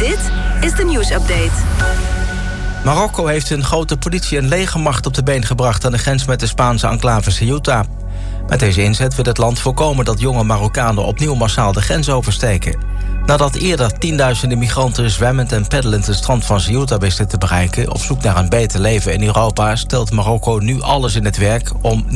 Dit is de nieuwsupdate. Marokko heeft een grote politie- en legermacht op de been gebracht aan de grens met de Spaanse enclave Ceuta. Met deze inzet wil het land voorkomen dat jonge Marokkanen opnieuw massaal de grens oversteken. Nadat eerder tienduizenden migranten zwemmend en peddelend het strand van Ceuta wisten te bereiken op zoek naar een beter leven in Europa, stelt Marokko nu alles in het werk om